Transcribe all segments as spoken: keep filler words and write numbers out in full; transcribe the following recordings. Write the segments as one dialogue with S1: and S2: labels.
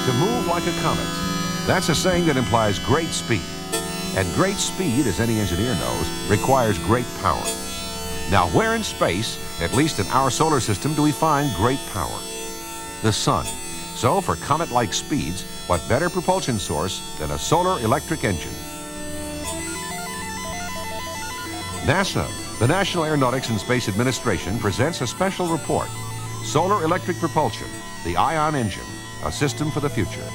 S1: To move like a comet. That's a saying that implies great speed. And great speed, as any engineer knows, requires great power. Now, where in space, at least in our solar system, do we find great power? The sun. So, for comet-like speeds, what better propulsion source than a solar electric engine? NASA, the National Aeronautics and Space Administration, presents a special report, Solar Electric Propulsion, the ION engine, a system for the future.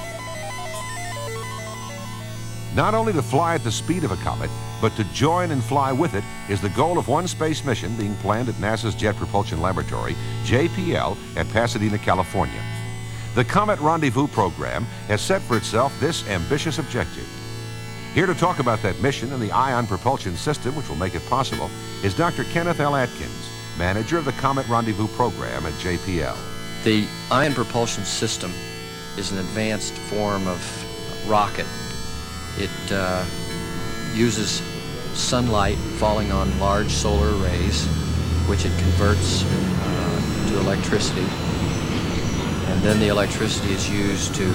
S1: Not only to fly at the speed of a comet, but to join and fly with it is the goal of one space mission being planned at NASA's Jet Propulsion Laboratory, J P L, at Pasadena, California. The Comet Rendezvous program has set for itself this ambitious objective. Here to talk about that mission and the ion propulsion system which will make it possible is Doctor Kenneth L. Atkins, manager of the Comet Rendezvous program at J P L.
S2: The ion propulsion system is an advanced form of rocket. It uh, uses sunlight falling on large solar arrays, which it converts uh, to electricity. And then the electricity is used to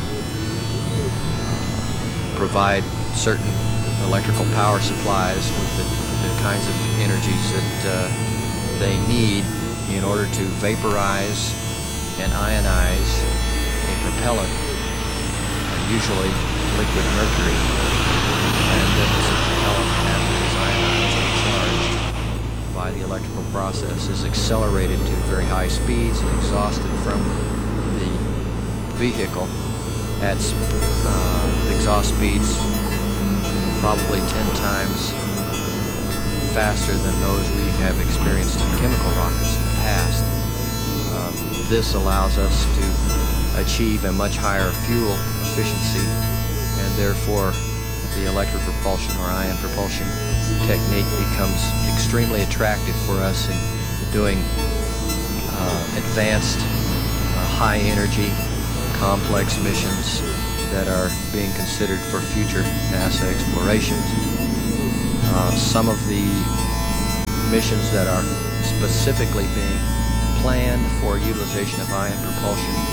S2: provide certain electrical power supplies with the, the kinds of energies that uh, they need in order to vaporize and ionize a propellant, usually liquid mercury, and then this propellant, after it is ionized and charged by the electrical process, is accelerated to very high speeds and exhausted from the vehicle at uh, exhaust speeds probably ten times faster than those we have experienced in chemical rockets in the past. Uh, this allows us to achieve a much higher fuel efficiency, and therefore the electric propulsion or ion propulsion technique becomes extremely attractive for us in doing uh, advanced, uh, high energy, complex missions that are being considered for future NASA explorations. Uh, some of the missions that are specifically being planned for utilization of ion propulsion